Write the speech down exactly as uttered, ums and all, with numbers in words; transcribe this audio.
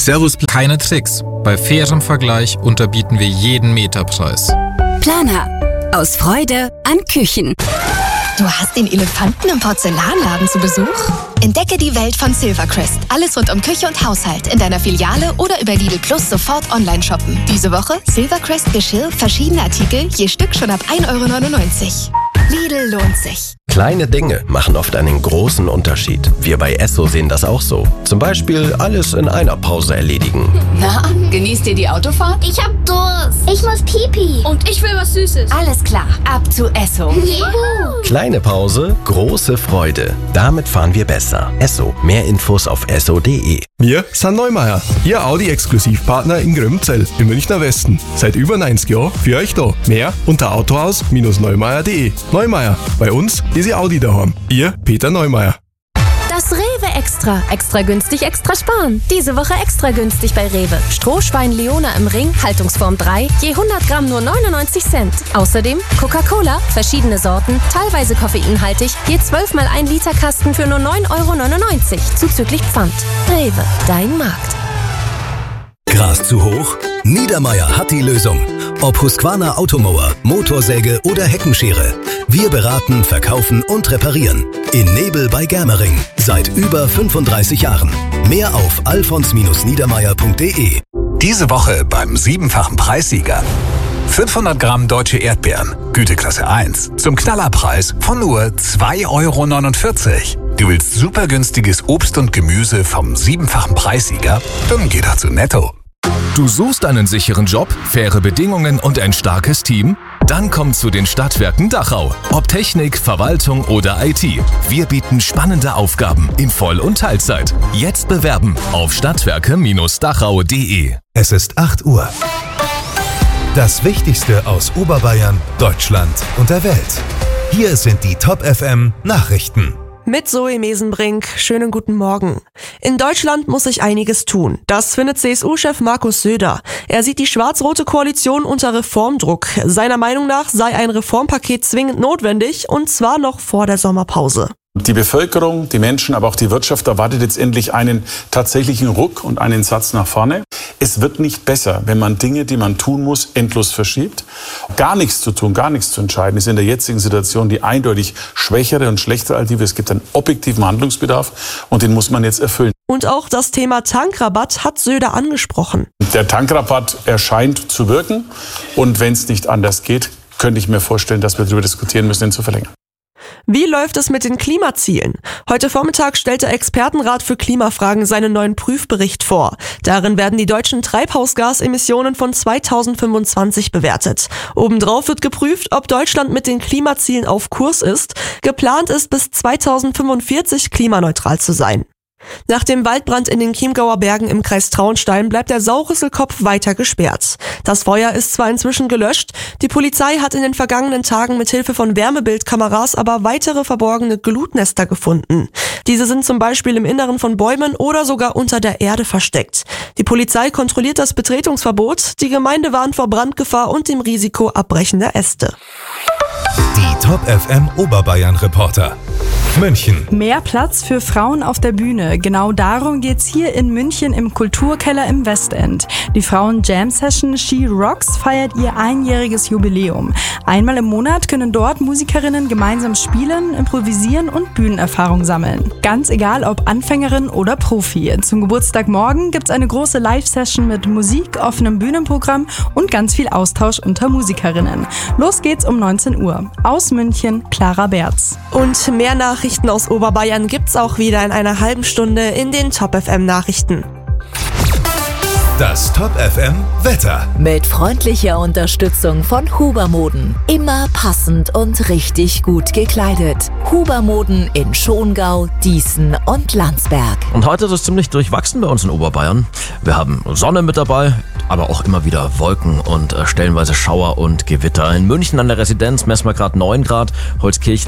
Servus. Keine Tricks. Bei fairem Vergleich unterbieten wir jeden Meterpreis. Planer. Aus Freude an Küchen. Du hast den Elefanten im Porzellanladen zu Besuch? Entdecke die Welt von Silvercrest. Alles rund um Küche und Haushalt in deiner Filiale oder über Lidl Plus sofort online shoppen. Diese Woche Silvercrest Geschirr, verschiedene Artikel, je Stück schon ab ein Euro neunundneunzig. Lidl lohnt sich. Kleine Dinge machen oft einen großen Unterschied. Wir bei Esso sehen das auch so. Zum Beispiel alles in einer Pause erledigen. Na, genießt ihr die Autofahrt? Ich hab Durst. Ich muss Pipi. Und ich will was Süßes. Alles klar, ab zu Esso. Juhu. Kleine Pause, große Freude. Damit fahren wir besser. Esso. Mehr Infos auf esso punkt de. Wir sind Neumeier, Ihr Audi-Exklusivpartner in Grömzell im Münchner Westen. Seit über neunzig Jahren für euch da. Mehr unter autohaus Neumeier punkt de. Neumeier, bei uns ist Ihr Audi daheim. Ihr Peter Neumeier. Das Rewe Extra. Extra günstig, extra sparen. Diese Woche extra günstig bei Rewe. Strohschwein Leona im Ring, Haltungsform drei, je hundert Gramm nur neunundneunzig Cent. Außerdem Coca-Cola, verschiedene Sorten, teilweise koffeinhaltig, je zwölf mal ein Liter Kasten für nur neun Euro neunundneunzig, zuzüglich Pfand. Rewe, dein Markt. Gras zu hoch? Niedermeier hat die Lösung. Ob Husqvarna Automower, Motorsäge oder Heckenschere. Wir beraten, verkaufen und reparieren. In Nebel bei Germering. Seit über fünfunddreißig Jahren. Mehr auf alfons niedermeier punkt de. Diese Woche beim siebenfachen Preissieger. fünfhundert Gramm deutsche Erdbeeren, Güteklasse eins, zum Knallerpreis von nur zwei Euro neunundvierzig. Du willst super günstiges Obst und Gemüse vom siebenfachen Preissieger? Dann geh da zu Netto. Du suchst einen sicheren Job, faire Bedingungen und ein starkes Team? Dann komm zu den Stadtwerken Dachau. Ob Technik, Verwaltung oder I T. Wir bieten spannende Aufgaben in Voll- und Teilzeit. Jetzt bewerben auf stadtwerke Dachau punkt de. Es ist acht Uhr. Das Wichtigste aus Oberbayern, Deutschland und der Welt. Hier sind die Top F M Nachrichten. Mit Zoe Mesenbrink, schönen guten Morgen. In Deutschland muss sich einiges tun. Das findet C S U-Chef Markus Söder. Er sieht die schwarz-rote Koalition unter Reformdruck. Seiner Meinung nach sei ein Reformpaket zwingend notwendig, und zwar noch vor der Sommerpause. Die Bevölkerung, die Menschen, aber auch die Wirtschaft erwartet jetzt endlich einen tatsächlichen Ruck und einen Satz nach vorne. Es wird nicht besser, wenn man Dinge, die man tun muss, endlos verschiebt. Gar nichts zu tun, gar nichts zu entscheiden, ist in der jetzigen Situation die eindeutig schwächere und schlechtere Alternative. Es gibt einen objektiven Handlungsbedarf und den muss man jetzt erfüllen. Und auch das Thema Tankrabatt hat Söder angesprochen. Der Tankrabatt erscheint zu wirken, und wenn es nicht anders geht, könnte ich mir vorstellen, dass wir darüber diskutieren müssen, ihn zu verlängern. Wie läuft es mit den Klimazielen? Heute Vormittag stellte Expertenrat für Klimafragen seinen neuen Prüfbericht vor. Darin werden die deutschen Treibhausgasemissionen von zweitausendfünfundzwanzig bewertet. Obendrauf wird geprüft, ob Deutschland mit den Klimazielen auf Kurs ist. Geplant ist, bis zweitausendfünfundvierzig klimaneutral zu sein. Nach dem Waldbrand in den Chiemgauer Bergen im Kreis Traunstein bleibt der Saurisselkopf weiter gesperrt. Das Feuer ist zwar inzwischen gelöscht, die Polizei hat in den vergangenen Tagen mit Hilfe von Wärmebildkameras aber weitere verborgene Glutnester gefunden. Diese sind zum Beispiel im Inneren von Bäumen oder sogar unter der Erde versteckt. Die Polizei kontrolliert das Betretungsverbot, die Gemeinde warnt vor Brandgefahr und dem Risiko abbrechender Äste. Die Top F M Oberbayern Reporter. München. Mehr Platz für Frauen auf der Bühne. Genau darum geht's hier in München im Kulturkeller im Westend. Die Frauen-Jam-Session She Rocks feiert ihr einjähriges Jubiläum. Einmal im Monat können dort Musikerinnen gemeinsam spielen, improvisieren und Bühnenerfahrung sammeln. Ganz egal, ob Anfängerin oder Profi. Zum Geburtstag morgen gibt's eine große Live-Session mit Musik, offenem Bühnenprogramm und ganz viel Austausch unter Musikerinnen. Los geht's um neunzehn Uhr. Aus München, Clara Berz. Und mehr Nachrichten aus Oberbayern gibt's auch wieder in einer halben Stunde in den Top F M Nachrichten. Das Top F M Wetter. Mit freundlicher Unterstützung von Hubermoden. Immer passend und richtig gut gekleidet. Hubermoden in Schongau, Dießen und Landsberg. Und heute ist es ziemlich durchwachsen bei uns in Oberbayern. Wir haben Sonne mit dabei, aber auch immer wieder Wolken und äh, stellenweise Schauer und Gewitter. In München an der Residenz messen wir gerade neun Grad, Holzkirchen